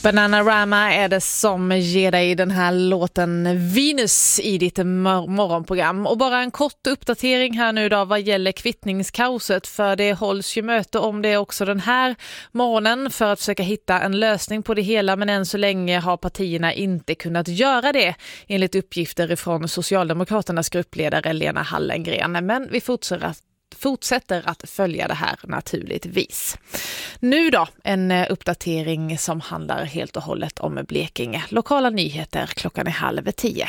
Bananarama är det som ger dig den här låten Venus i ditt morgonprogram. Och bara en kort uppdatering här nu då vad gäller kvittningskaoset, för det hålls ju möte om det också den här morgonen för att försöka hitta en lösning på det hela, men än så länge har partierna inte kunnat göra det enligt uppgifter från Socialdemokraternas gruppledare Lena Hallengren. Men vi fortsätter att följa det här naturligtvis. Nu då, en uppdatering som handlar helt och hållet om Blekinge. Lokala nyheter, klockan är 9:30.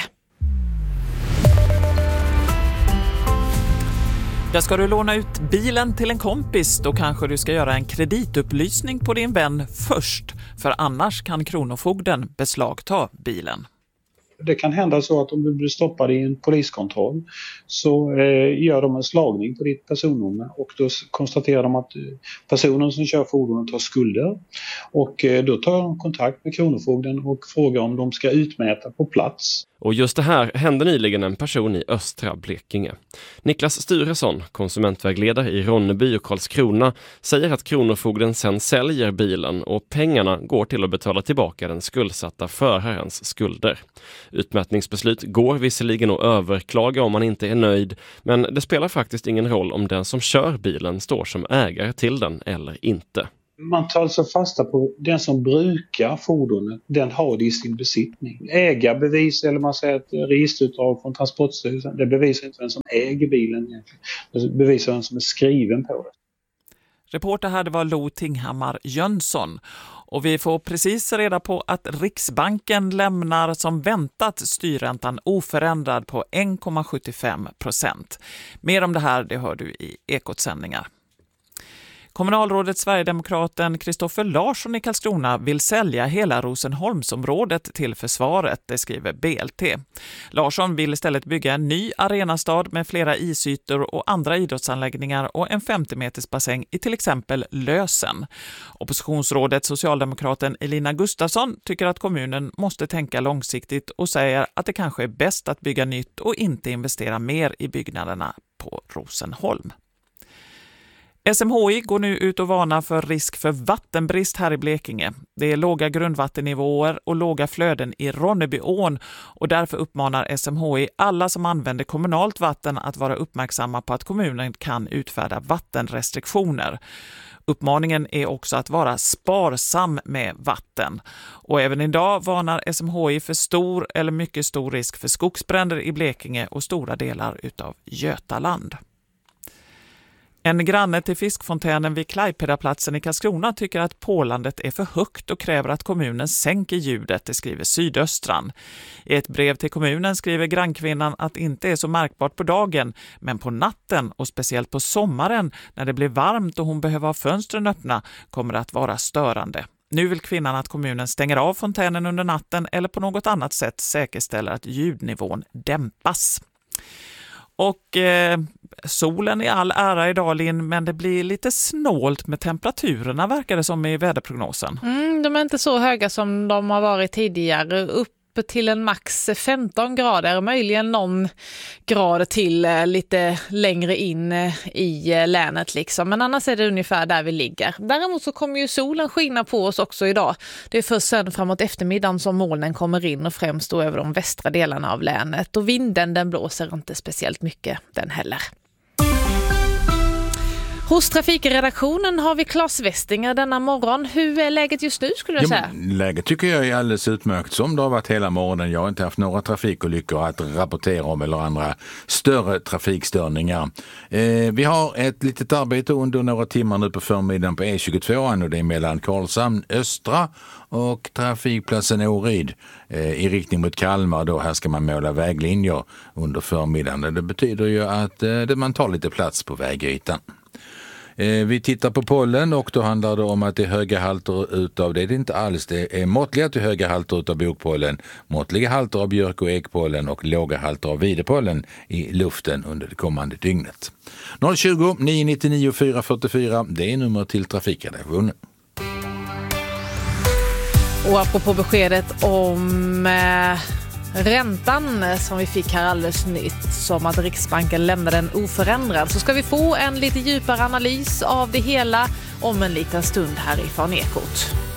Där ska du låna ut bilen till en kompis, då kanske du ska göra en kreditupplysning på din vän först, för annars kan kronofogden beslagta bilen. Det kan hända så att om du blir stoppad i en poliskontroll så gör de en slagning på ditt personnummer och då konstaterar de att personen som kör fordonet har skulder, och då tar de kontakt med kronofogden och frågar om de ska utmäta på plats. Och just det här hände nyligen en person i östra Blekinge. Niklas Styresson, konsumentvägledare i Ronneby och Karlskrona, säger att kronofogden sen säljer bilen och pengarna går till att betala tillbaka den skuldsatta förarens skulder. Utmätningsbeslut går visserligen att överklaga om man inte är nöjd, men det spelar faktiskt ingen roll om den som kör bilen står som ägare till den eller inte. Man tar alltså fasta på den som brukar fordonet, den har det i sin besittning. Ägarbevis, eller man säger ett registerutdrag från Transportstyrelsen, det bevisar inte vem som äger bilen egentligen. Det bevisar vem som är skriven på det. Reporter här, det var Lo Tinghammar Jönsson. Och vi får precis reda på att Riksbanken lämnar som väntat styrräntan oförändrad på 1,75%. Mer om det här, det hör du i Ekot-sändningar. Kommunalrådet Sverigedemokraten Kristoffer Larsson i Karlskrona vill sälja hela Rosenholmsområdet till försvaret, det skriver BLT. Larsson vill istället bygga en ny arenastad med flera isytor och andra idrottsanläggningar och en 50-meters bassäng i till exempel Lösen. Oppositionsrådet Socialdemokraten Elina Gustafsson tycker att kommunen måste tänka långsiktigt och säger att det kanske är bäst att bygga nytt och inte investera mer i byggnaderna på Rosenholm. SMHI går nu ut och varnar för risk för vattenbrist här i Blekinge. Det är låga grundvattennivåer och låga flöden i Ronnebyån, och därför uppmanar SMHI alla som använder kommunalt vatten att vara uppmärksamma på att kommunen kan utfärda vattenrestriktioner. Uppmaningen är också att vara sparsam med vatten. Och även idag varnar SMHI för stor eller mycket stor risk för skogsbränder i Blekinge och stora delar utav Götaland. En granne till fiskfontänen vid Klaipedaplatsen i Karlskrona tycker att pålandet är för högt och kräver att kommunen sänker ljudet, det skriver Sydöstran. I ett brev till kommunen skriver grannkvinnan att det inte är så märkbart på dagen, men på natten och speciellt på sommaren när det blir varmt och hon behöver ha fönstren öppna kommer det att vara störande. Nu vill kvinnan att kommunen stänger av fontänen under natten eller på något annat sätt säkerställer att ljudnivån dämpas. Och solen är all ära idag, Linn, men det blir lite snålt med temperaturerna verkar det som i väderprognosen. De är inte så höga som de har varit tidigare, upp till en max 15 grader, möjligen någon grad till lite längre in i länet liksom. Men annars är det ungefär där vi ligger. Däremot så kommer ju solen skina på oss också idag. Det är först sen framåt eftermiddagen som molnen kommer in och främst då över de västra delarna av länet. Och vinden den blåser inte speciellt mycket den heller. Hos trafikredaktionen har vi Claes Westinger denna morgon. Hur är läget just nu skulle jag säga? Läget tycker jag är alldeles utmärkt som det har varit hela morgonen. Jag har inte haft några trafikolyckor att rapportera om eller andra större trafikstörningar. Vi har ett litet arbete under några timmar nu på förmiddagen på E22 och det är mellan Karlshamn Östra och trafikplatsen Åryd i riktning mot Kalmar. Då här ska man måla väglinjer under förmiddagen. Det betyder ju att man tar lite plats på vägytan. Vi tittar på pollen och då handlar det om att det är höga halter utav det är inte alls, det är måttliga till höga halter utav bokpollen, måttliga halter av björk- och ekpollen och låga halter av videpollen i luften under det kommande dygnet. 020 999 444, det är nummer till trafikredaktionen. Och apropå beskedet om räntan som vi fick här alldeles nytt, som att Riksbanken lämnade den oförändrad, så ska vi få en lite djupare analys av det hela om en liten stund här ifrån Ekot.